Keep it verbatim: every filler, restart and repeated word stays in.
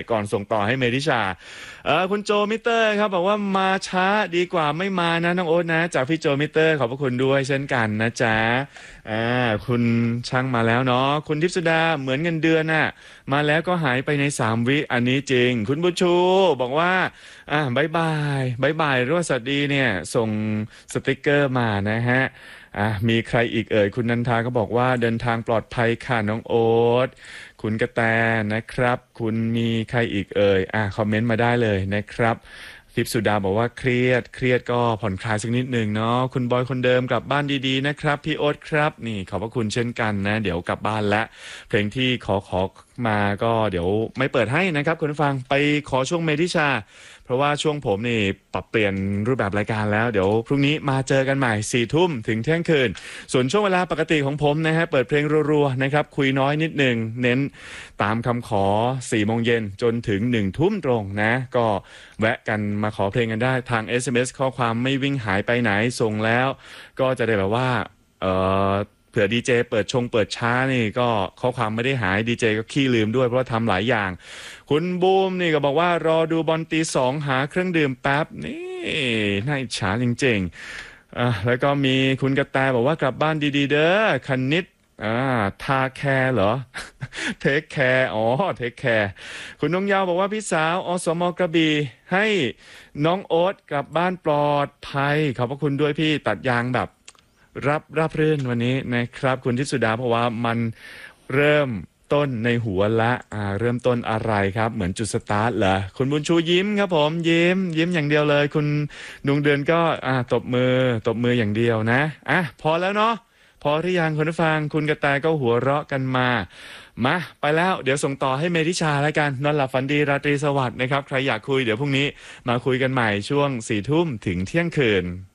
ก่อนส่งต่อให้เมธิชาเออคุณโจมิเตอร์ครับบอกว่ามาช้าดีกว่าไม่มานะน้องโอ๊ตนะจากพี่โจมิเตอร์ขอบพระคุณด้วยเช่นกันนะจ๊ะอ่าคุณช่างมาแล้วเนาะคุณทิพย์สุดาเหมือนเงินเดือนน่ะมาแล้วก็หายไปในสามวิอันนี้จริงคุณบุญชูบอกว่าอ่าบายบายบายบายหรือว่าสวัสดีเนี่ยส่งสติกเกอร์มานะฮะอ่ะมีใครอีกเอ่ยคุณนันทาก็บอกว่าเดินทางปลอดภัยค่ะน้องโอ๊ตคุณกระแตนะครับคุณมีใครอีกเอ่ยอ่ะคอมเมนต์มาได้เลยนะครับทิพย์สุดาบอกว่าเครียดเครียดก็ผ่อนคลายสักนิดหนึ่งเนาะคุณบอยคนเดิมกลับบ้านดีๆนะครับพี่โอ๊ตครับนี่ขอบพระคุณเช่นกันนะเดี๋ยวกลับบ้านและเพลงที่ขอขอมาก็เดี๋ยวไม่เปิดให้นะครับคุณผู้ฟังไปขอช่วงเมธิชาเพราะว่าช่วงผมนี่ปรับเปลี่ยนรูปแบบรายการแล้วเดี๋ยวพรุ่งนี้มาเจอกันใหม่สี่ทุ่มถึงเที่ยงคืนส่วนช่วงเวลาปกติของผมนะฮะเปิดเพลงรัวๆนะครับคุยน้อยนิดหนึ่งเน้นตามคำขอสี่โมงเย็นจนถึงหนึ่งทุ่มตรงนะก็แวะกันมาขอเพลงกันได้ทาง เอส เอ็ม เอส ข้อความไม่วิ่งหายไปไหนส่งแล้วก็จะได้แบบว่าเออเผื่อดีเจเปิดชงเปิดช้านี่ก็ข้อความไม่ได้หายดีเจก็ขี้ลืมด้วยเพราะว่าทำหลายอย่างคุณบูมนี่ก็บอกว่ารอดูบอลตีสองหาเครื่องดื่มแป๊บนี่น่าอิจฉาจริงๆอ่ะแล้วก็มีคุณกระแตบอกว่ากลับบ้านดีๆเด้อคณิตอ่าทาแคร์เหรอ เทคแคร์อ๋อเทคแคร์คุณนงยาวบอกว่าพี่สาวอสมกระบี่ให้น้องโอ๊ตกลับบ้านปลอดภัยขอบพระคุณด้วยพี่ตัดยางแบบรับรับรื่นวันนี้นะครับคุณทิพย์สุดาเพราะว่ามันเริ่มต้นในหัวละอ่าเริ่มต้นอะไรครับเหมือนจุดสตาร์ทเหรอคุณบุญชูยิ้มครับผมยิ้มยิ้มอย่างเดียวเลยคุณดวงเดือนก็อ่าตบมือตบมืออย่างเดียวนะอ่ะพอแล้วเนาะพอที่ยังคุณผู้ฟังคุณกระแตก็หัวเราะกันมามาไปแล้วเดี๋ยวส่งต่อให้เมธิชาแล้วกันนอนหลับฝันดีราตรีสวัสดิ์นะครับใครอยากคุยเดี๋ยวพรุ่งนี้มาคุยกันใหม่ช่วงสี่ทุ่มถึงเที่ยงคืน